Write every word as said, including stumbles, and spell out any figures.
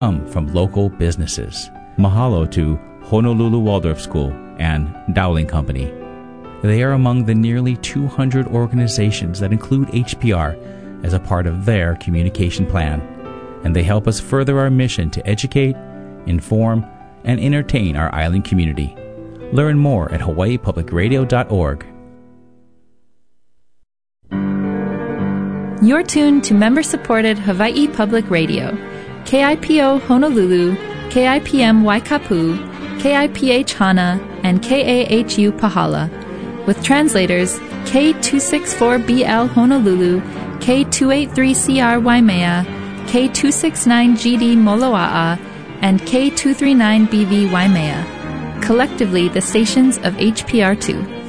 come from local businesses. Mahalo to Honolulu Waldorf School and Dowling Company. They are among the nearly two hundred organizations that include H P R as a part of their communication plan, and they help us further our mission to educate, inform, and entertain our island community. Learn more at hawaii public radio dot org. You're tuned to member-supported Hawaii Public Radio, K I P O Honolulu, K I P M Waikapu, K I P H Hana, and K A H U Pahala, with translators K two sixty-four B L Honolulu, K two eighty-three C R Waimea, K two sixty-nine G D Moloa'a, and K two thirty-nine B V Waimea, collectively the stations of H P R two.